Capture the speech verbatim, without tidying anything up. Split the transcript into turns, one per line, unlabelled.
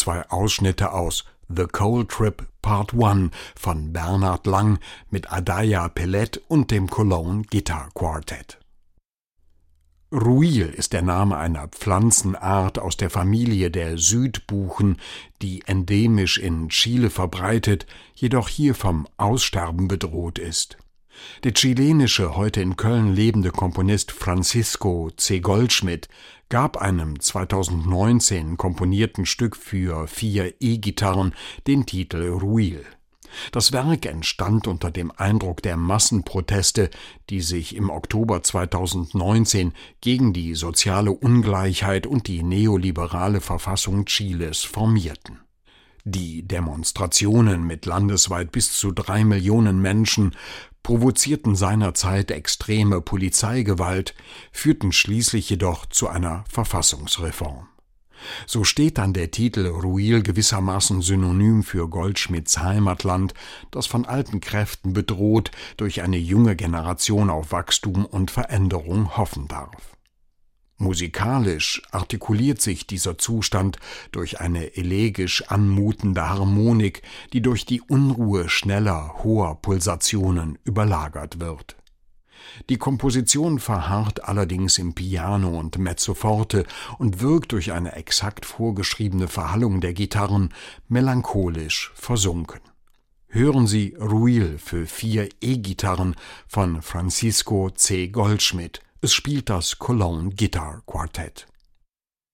zwei Ausschnitte aus The Coal Trip Part eins von Bernhard Lang mit Adaja Pellet und dem Cologne Guitar Quartet. Ruil ist der Name einer Pflanzenart aus der Familie der Südbuchen, die endemisch in Chile verbreitet, jedoch hier vom Aussterben bedroht ist. Der chilenische, heute in Köln lebende Komponist Francisco C. Goldschmidt gab einem zweitausendneunzehn komponierten Stück für vier E-Gitarren den Titel Ruil. Das Werk entstand unter dem Eindruck der Massenproteste, die sich im Oktober zweitausendneunzehn gegen die soziale Ungleichheit und die neoliberale Verfassung Chiles formierten. Die Demonstrationen mit landesweit bis zu drei Millionen Menschen provozierten seinerzeit extreme Polizeigewalt, führten schließlich jedoch zu einer Verfassungsreform. So steht dann der Titel Ruil gewissermaßen synonym für Goldschmidts Heimatland, das von alten Kräften bedroht durch eine junge Generation auf Wachstum und Veränderung hoffen darf. Musikalisch artikuliert sich dieser Zustand durch eine elegisch anmutende Harmonik, die durch die Unruhe schneller, hoher Pulsationen überlagert wird. Die Komposition verharrt allerdings im Piano und Mezzoforte und wirkt durch eine exakt vorgeschriebene Verhallung der Gitarren melancholisch versunken. Hören Sie Ruil für vier E-Gitarren von Francisco C. Goldschmidt. Es spielt das Cologne Guitar Quartet.